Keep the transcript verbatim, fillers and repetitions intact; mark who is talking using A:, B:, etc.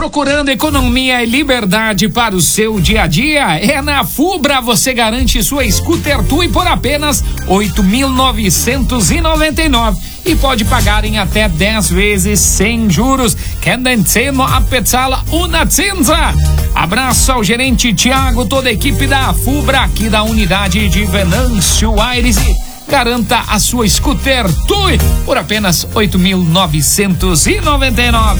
A: procurando economia e liberdade para o seu dia a dia? É na Fubra, você garante sua scooter Tui por apenas oito mil novecentos e noventa e nove e pode pagar em até dez vezes sem juros. Kendenzeno apezala una cinza. Abraço ao gerente Tiago, toda a equipe da Fubra aqui da unidade de Venâncio Aires. Garanta a sua scooter Tui por apenas oito mil novecentos e noventa e nove.